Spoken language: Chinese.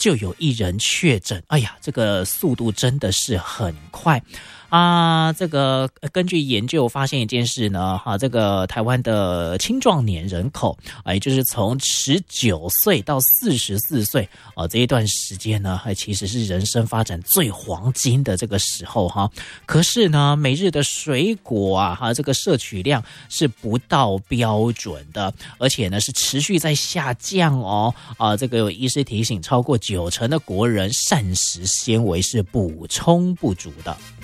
就有1人确诊。哎呀，这个速度真的是很快啊！这个根据研究发现一件事呢，这个台湾的青壮年人口也就是从19岁到44岁这一段时间呢，其实是人生发展最黄金的这个时候哈。可是呢，每日的水果这个摄取量是不到标准的，而且呢是持续在下降哦。这个有医师提醒，超过90%的国人膳食纤维是补充不足的。